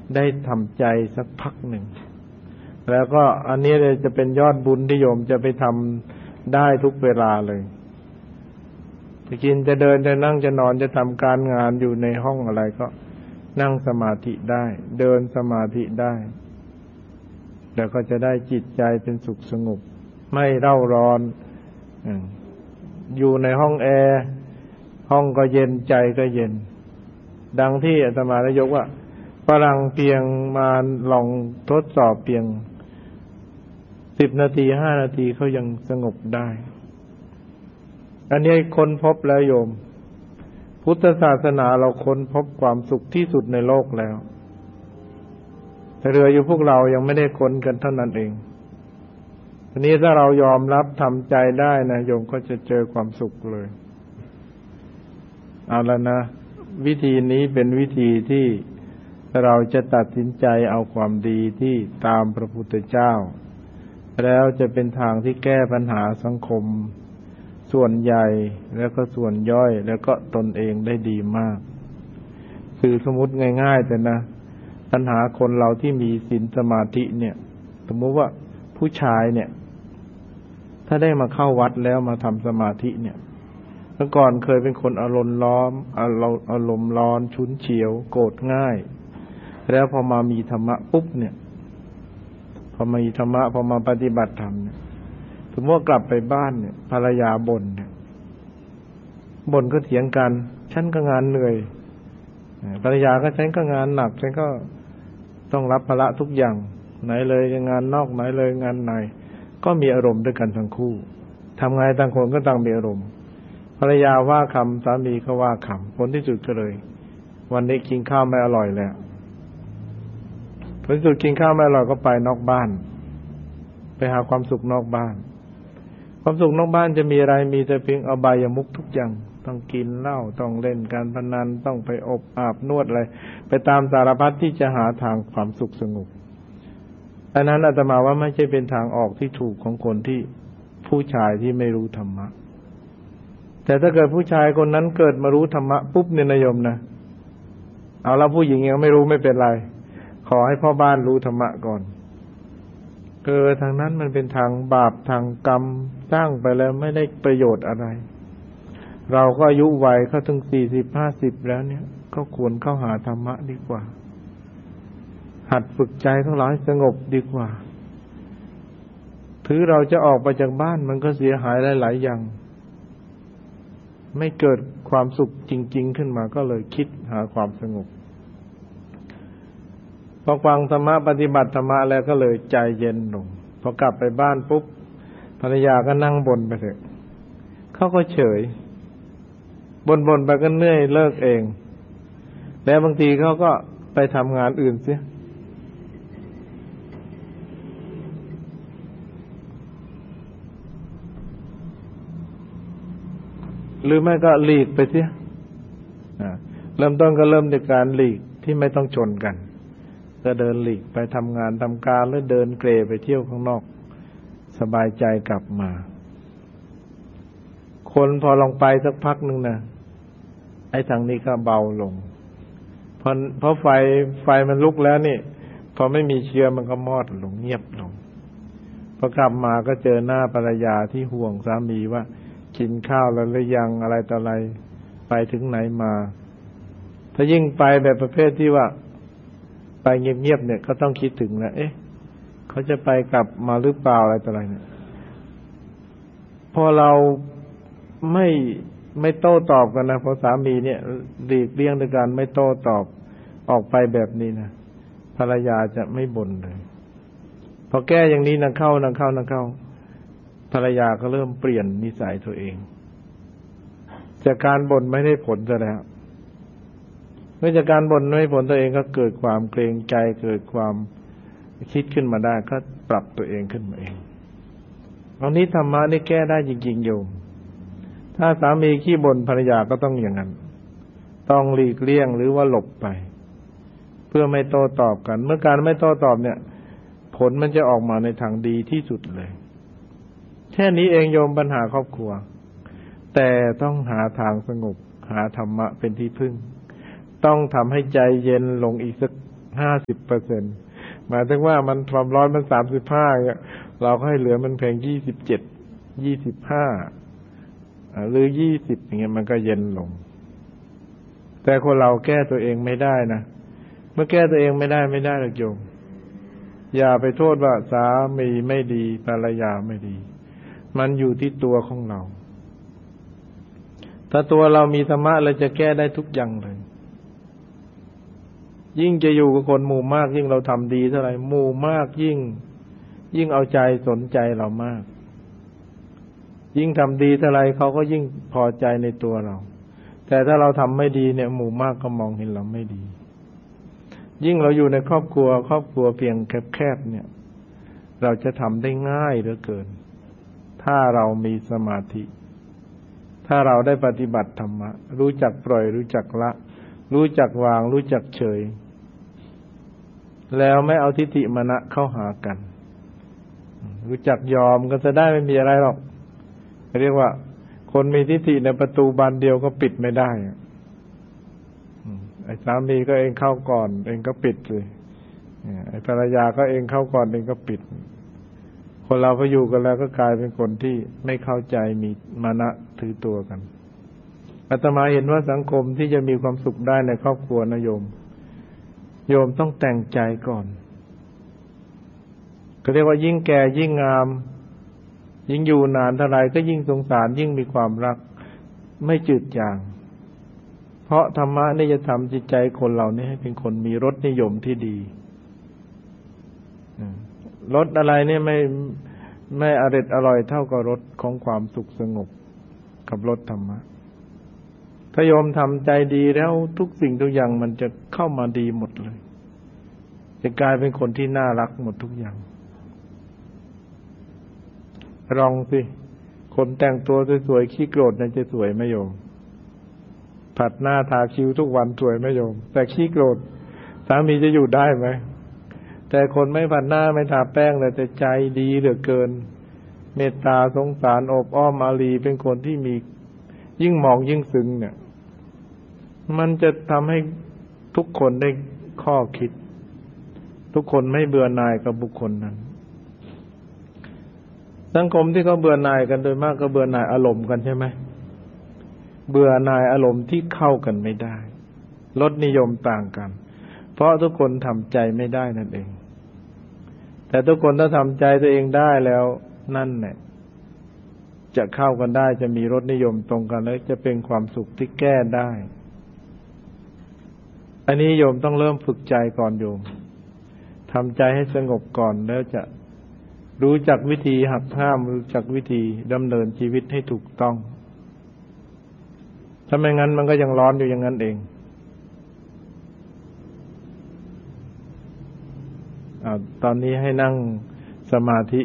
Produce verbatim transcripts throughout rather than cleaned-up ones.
ได้ทำใจสักพักหนึ่งแล้วก็อันนี้เลยจะเป็นยอดบุญที่โยมจะไปทำได้ทุกเวลาเลยจะกินจะเดินจะนั่งจะนอนจะทำการงานอยู่ในห้องอะไรก็นั่งสมาธิได้เดินสมาธิได้แล้วก็จะได้จิตใจเป็นสุขสงบไม่เร่าร้อนอยู่ในห้องแอร์ห้องก็เย็นใจก็เย็นดังที่อาตมาได้ยกว่าฝรั่งเพียงมาลองทดสอบเพียงสิบนาทีห้านาทีเขายังสงบได้อันนี้ค้นพบแล้วโยมพุทธศาสนาเราค้นพบความสุขที่สุดในโลกแล้วแต่เหลืออยู่พวกเรายังไม่ได้ค้นกันเท่านั้นเองทีนี้ถ้าเรายอมรับทำใจได้นะโยมก็จะเจอความสุขเลยเอาละนะวิธีนี้เป็นวิธีที่เราจะตัดสินใจเอาความดีที่ตามพระพุทธเจ้าแล้วจะเป็นทางที่แก้ปัญหาสังคมส่วนใหญ่แล้วก็ส่วนย่อยแล้วก็ตนเองได้ดีมากคือสมมุติง่ายๆแต่นะปัญหาคนเราที่มีศีลสมาธิเนี่ยสมมติว่าผู้ชายเนี่ยถ้าได้มาเข้าวัดแล้วมาทำสมาธิเนี่ยเมื่อก่อนเคยเป็นคนอารมณ์ร้อนอารมณ์ร้อนฉุนเฉียวโกรธง่ายแล้วพอมามีธรรมะปุ๊บเนี่ยพอมีธรรมะพอมาปฏิบัติธรรมเนี่ยสมมติว่ากลับไปบ้านเนี่ยภรรยาบ่นเนี่ยบ่นก็เถียงกันฉันก็งานเหนื่อยภรรยาก็ฉันก็งานหนักฉันก็ต้องรับภาระทุกอย่างไหนเลยงานนอกไหนเลยงานในก็มีอารมณ์ด้วยกันทั้งคู่ทำไงต่างคนก็ต่างมีอารมณ์ภรรยาว่าคำสามีก็ว่าคำผลที่สุดก็เลยวันนี้กินข้าวไม่อร่อยแล้วผลที่สุดกินข้าวไม่อร่อยก็ไปนอกบ้านไปหาความสุขนอกบ้านความสุขนอกบ้านจะมีอะไรมีแต่เพียงอบายมุขทุกอย่างต้องกินเหล้าต้องเล่นการพนันต้องไปอบอาบนวดอะไรไปตามสารพัดที่จะหาทางความสุขสงบอันนั้นอาตมาว่าไม่ใช่เป็นทางออกที่ถูกของคนที่ผู้ชายที่ไม่รู้ธรรมะแต่ถ้าเกิดผู้ชายคนนั้นเกิดมารู้ธรรมะปุ๊บเนี่ยนะโยมนะเอาละผู้หญิงยังไม่รู้ไม่เป็นไรขอให้พ่อบ้านรู้ธรรมะก่อนเออทางนั้นมันเป็นทางบาปทางกรรมสร้างไปแล้วไม่ได้ประโยชน์อะไรเราก็อายุวัยเข้าถึงสี่สิบห้าสิบแล้วเนี่ยก็ควรเข้าหาธรรมะดีกว่าหัดฝึกใจของเราให้สงบดีกว่าถือเราจะออกไปจากบ้านมันก็เสียหายหลายๆอย่างไม่เกิดความสุขจริงๆขึ้นมาก็เลยคิดหาความสงบพอฟังธรรมะปฏิบัติธรรมะแล้วก็เลยใจเย็นลงพอกลับไปบ้านปุ๊บภรรยาก็นั่งบ่นไปเถอะเขาก็เฉยบ่นๆไปก็เหนื่อยเลิกเองแล้วบางทีเขาก็ไปทำงานอื่นเสียหรือไม่ก็หลีกไปเสียเริ่มต้นก็เริ่มจากการหลีกที่ไม่ต้องชนกันก็เดินหลีกไปทำงานทำการหรือเดินเกรไปเที่ยวข้างนอกสบายใจกลับมาคนพอลงไปสักพักนึงนะไอ้ทางนี้ก็เบาลงเพราะเพราะไฟไฟมันลุกแล้วนี่พอไม่มีเชื้อมันก็มอดลงเงียบลงพอกลับมาก็เจอหน้าภรรยาที่ห่วงสามีว่ากินข้าวแล้วหรือยังอะไรต่ออะไรไปถึงไหนมาถ้ายิ่งไปแบบประเภทที่ว่าไปเงียบๆเนี่ยก็ต้องคิดถึงแล้วเอ๊ะเขาจะไปกลับมาหรือเปล่าอะไรต่ออะไรเนี่ยพอเราไม่ไม่โต้ตอบกันนะพอสามีเนี่ยหลีกเลี่ยงด้วยการไม่โต้ตอบออกไปแบบนี้นะภรรยาจะไม่บ่นเลยพอแก้อย่างนี้นะเข้านะเข้านะเข้าภรรยาก็เริ่มเปลี่ยนนิสัยตัวเองจากการบ่นไม่ได้ผลซะแล้วเมื่อจากการบ่นไม่ได้ผลตัวเองก็เกิดความเกรงใจเกิดความคิดขึ้นมาได้ก็ปรับตัวเองขึ้นมาเองตรงนี้ธรรมะนี่แก้ได้จริงๆโยมถ้าสามีขี้บ่นภรรยาก็ต้องอย่างนั้นต้องหลีกเลี่ยงหรือว่าหลบไปเพื่อไม่โต้ตอบกันเมื่อการไม่โต้ตอบเนี่ยผลมันจะออกมาในทางดีที่สุดเลยแค่นี้เองโยมปัญหาครอบครัวแต่ต้องหาทางสงบหาธรรมะเป็นที่พึ่งต้องทำให้ใจเย็นลงอีกสักห้าสิบเปอร์เซ็นต์หมายถึงว่ามันความร้อนมันสามสิบห้าเนี่ยเราก็ให้เหลือมันเพียงยี่สิบเจ็ดยี่สิบห้าหรือยี่สิบอย่างเงี้ยมันก็เย็นลงแต่คนเราแก้ตัวเองไม่ได้นะเมื่อแก้ตัวเองไม่ได้ไม่ได้หรอกโยมอย่าไปโทษว่าสามีไม่ดีภรรยาไม่ดีมันอยู่ที่ตัวของเราถ้าตัวเรามีธรรมะเราจะแก้ได้ทุกอย่างเลยยิ่งจะอยู่กับคนหมู่มากยิ่งเราทำดีเท่าไหร่หมู่มากยิ่งยิ่งเอาใจสนใจเรามากยิ่งทำดีเท่าไหร่เขาก็ยิ่งพอใจในตัวเราแต่ถ้าเราทำไม่ดีเนี่ยหมู่มากก็มองเห็นเราไม่ดียิ่งเราอยู่ในครอบครัวครอบครัวเพียงแคบๆเนี่ยเราจะทำได้ง่ายเหลือเกินถ้าเรามีสมาธิถ้าเราได้ปฏิบัติธรรมะรู้จักปล่อยรู้จักละรู้จักวางรู้จักเฉยแล้วไม่เอาทิฏฐิมานะเข้าหากันรู้จักยอมก็จะได้ไม่มีอะไรหรอกเรียกว่าคนมีทิฏฐิในประตูบานเดียวก็ปิดไม่ได้ไอ้สามีก็เองเข้าก่อนเองก็ปิดเลยไอ้ภรรยาก็เองเข้าก่อนเองก็ปิดคนเราพออยู่กันแล้วก็กลายเป็นคนที่ไม่เข้าใจมีมานะถือตัวกันอาตมาเห็นว่าสังคมที่จะมีความสุขได้ในครอบครัวนะโยมโยมต้องแต่งใจก่อนก็เรียกว่ายิ่งแก่ยิ่งงามยิ่งอยู่นานเท่าไรก็ยิ่งสงสารยิ่งมีความรักไม่จืดจางเพราะธรรมะนี่จะทำจิตใจคนเรานี่ให้เป็นคนมีรสนิยมที่ดีรสอะไรเนี่ยไม่ไม่อร่อยอร่อยเท่ากับรสของความสุขสงบกับรสธรรมะถ้าโยมทำใจดีแล้วทุกสิ่งทุกอย่างมันจะเข้ามาดีหมดเลยจะกลายเป็นคนที่น่ารักหมดทุกอย่างลองสิคนแต่งตัวสวยๆขี้โกรธนั่นจะสวยไหมโยมผัดหน้าทาคิ้วทุกวันสวยไหมโยมแต่ขี้โกรธสามีจะอยู่ได้ไหมแต่คนไม่ผัดหน้าไม่ทาแป้งแต่ใจดีเหลือเกินเมตตาสงสารอบอ้อมอารีเป็นคนที่มียิ่งมองยิ่งซึ้งเนี่ยมันจะทำให้ทุกคนได้ข้อคิดทุกคนไม่เบื่อหน่ายกับบุคคลนั้นสังคมที่เขาเบื่อหน่ายกันโดยมากก็เบื่อหน่ายอารมณ์กันใช่ไหมเบื่อหน่ายอารมณ์ที่เข้ากันไม่ได้รสนิยมต่างกันเพราะทุกคนทำใจไม่ได้นั่นเองแต่ทุกคนถ้าทำใจตัวเองได้แล้วนั่นแหละจะเข้ากันได้จะมีรสนิยมตรงกันแล้วจะเป็นความสุขที่แก้ได้อันนี้โยมต้องเริ่มฝึกใจก่อนโยมทำใจให้สงบก่อนแล้วจะรู้จักวิธีหักห้ามรู้จักวิธีดำเนินชีวิตให้ถูกต้องถ้าไม่งั้นมันก็ยังร้อนอยู่อย่างนั้นเองอ่าตอนนี้ให้นั่งสมาธิ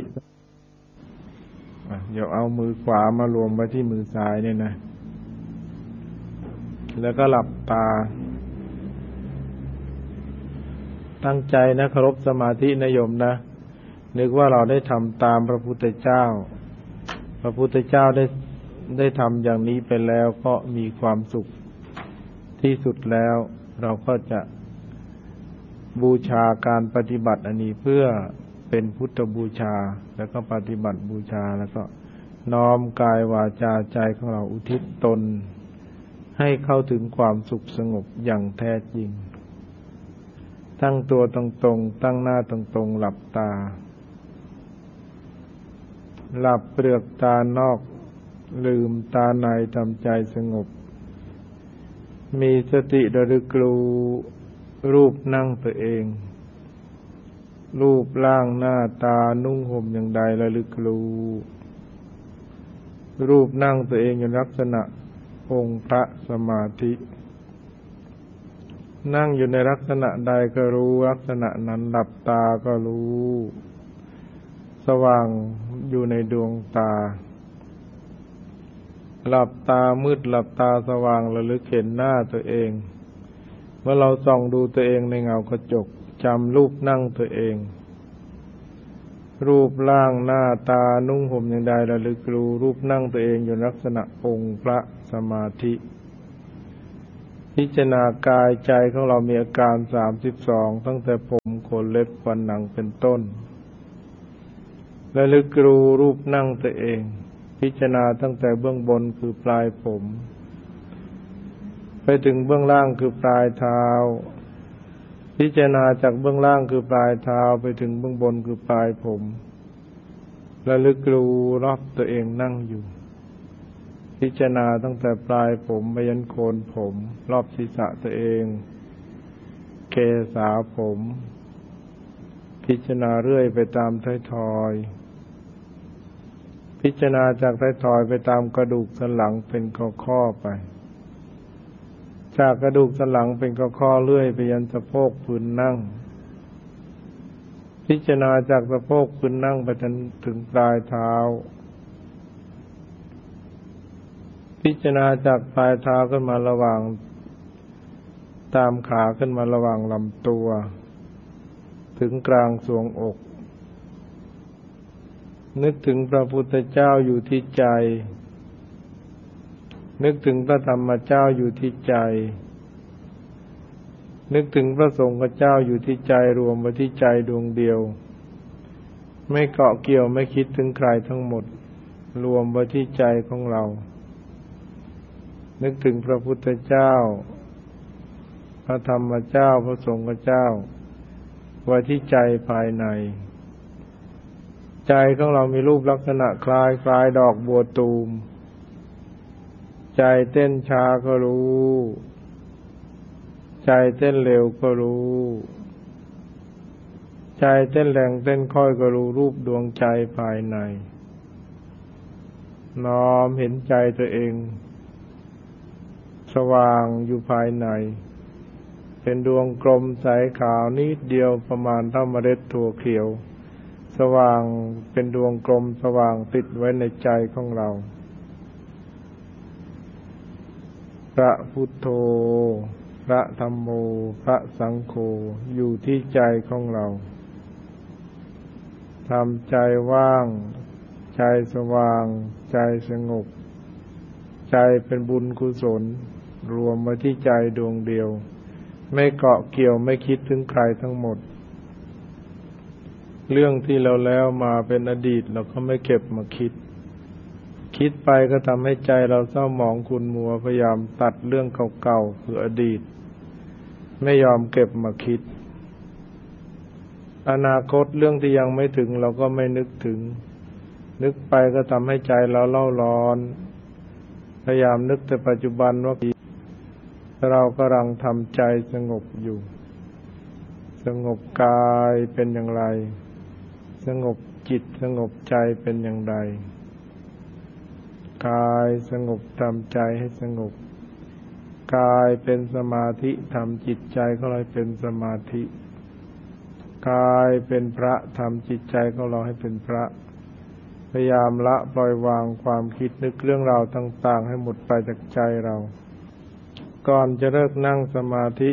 เดี๋ยวเอามือขวามารวมไว้ที่มือซ้ายเนี่ยนะแล้วก็หลับตาตั้งใจนะเคารพสมาธินะโยมนะนึกว่าเราได้ทำตามพระพุทธเจ้าพระพุทธเจ้าได้ได้ทำอย่างนี้ไปแล้วก็มีความสุขที่สุดแล้วเราก็จะบูชาการปฏิบัติอันนี้เพื่อเป็นพุทธบูชาแล้วก็ปฏิบัติบูชาแล้วก็น้อมกายวาจาใจของเราอุทิศตนให้เข้าถึงความสุขสงบอย่างแท้จริงตั้งตัวตรงๆตั้งหน้าตรงๆหลับตาหลับเปลือกตานอกลืมตาในทำใจสงบมีสติระลึกรู้รูปนั่งตัวเองรูปร่างหน้าตานุ่งห่มอย่างใดระลึกรู้รูปนั่งตัวเองอยู่ลักษณะองค์พระสมาธินั่งอยู่ในลักษณะใดก็รู้ลักษณะนั้นหลับตาก็รู้สว่างอยู่ในดวงตาหลับตามืดหลับตาสว่างระลึกเห็นหน้าตัวเองเมื่อเราส่องดูตัวเองในเงากระจกจำรูปนั่งตัวเองรูปร่างหน้าตานุ่งห่มอย่างใดระลึกรู้รูปนั่งตัวเองอยู่ลักษณะองค์พระสมาธิพิจารณากายใจของเรามีอาการสามสิบสองตั้งแต่ผมขนเล็บฟันหนังเป็นต้นและลึกรู้รูปนั่งตัวเองพิจารณาตั้งแต่เบื้องบนคือปลายผมไปถึงเบื้องล่างคือปลายเท้าพิจารณาจากเบื้องล่างคือปลายเท้าไปถึงเบื้องบนคือปลายผมและลึกรู้รอบตัวเองนั่งอยู่พิจารณาตั้งแต่ปลายผมไปยันโคนผมรอบศีรษะตัวเองเกศาผมพิจารณาเรื่อยไปตามท้ายทอยพิจารณาจากท้ายทอยไปตามกระดูกสันหลังเป็นข้อๆไปจากกระดูกสันหลังเป็นข้อๆเรื่อยไปยันสะโพกพื้นนั่งพิจารณาจากสะโพกพื้นนั่งไปจนถึงปลายเท้าพิจารณาจากปลายเท้าขึ้นมาระหว่างตามขาขึ้นมาระหว่างลำตัวถึงกลางทรวงอกนึกถึงพระพุทธเจ้าอยู่ที่ใจนึกถึงพระธรรมเจ้าอยู่ที่ใจนึกถึงพระสงฆ์เจ้าอยู่ที่ใจรวมไว้ที่ใจดวงเดียวไม่เกาะเกี่ยวไม่คิดถึงใครทั้งหมดรวมไว้ที่ใจของเรานึกถึงพระพุทธเจ้าพระธรรมเจ้าพระสงฆ์เจ้าไว้ที่ใจภายในใจของเรามีรูปลักษณะคล้ายคล้ายดอกบัวตูมใจเต้นช้าก็รู้ใจเต้นเร็วก็รู้ใจเต้นแรงเต้นค่อยก็รู้รูปดวงใจภายในน้อมเห็นใจตัวเองสว่างอยู่ภายในเป็นดวงกลมใสขาวนิดเดียวประมาณเท่าเมล็ดถั่วเขียวสว่างเป็นดวงกลมสว่างติดไว้ในใจของเราพระพุทโธพระธัมโมพระสังโฆอยู่ที่ใจของเราทำใจว่างใจสว่างใจสงบใจเป็นบุญกุศลรวมมาที่ใจดวงเดียวไม่เกาะเกี่ยวไม่คิดถึงใครทั้งหมดเรื่องที่เราแล้วมาเป็นอดีตเราก็ไม่เก็บมาคิดคิดไปก็ทำให้ใจเราเศร้าหมองขุ่นมัวพยายามตัดเรื่องเก่าๆคืออดีตไม่ยอมเก็บมาคิดอนาคตเรื่องที่ยังไม่ถึงเราก็ไม่นึกถึงนึกไปก็ทำให้ใจเราเล่าร้อนพยายามนึกแต่ปัจจุบันว่าเรากำลังทำใจสงบอยู่สงบกายเป็นอย่างไรสงบจิตสงบใจเป็นอย่างไรกายสงบทำใจให้สงบกายเป็นสมาธิทำจิตใจของเราเป็นสมาธิกายเป็นพระทำจิตใจของเราให้เป็นพระพยายามละปล่อยวางความคิดนึกเรื่องราวต่างๆให้หมดไปจากใจเราก่อนจะเลิกนั่งสมาธิ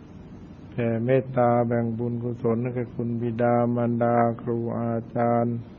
แผ่เมตตาแบ่งบุญกุศลให้แก่คุณบิดามารดาครูอาจารย์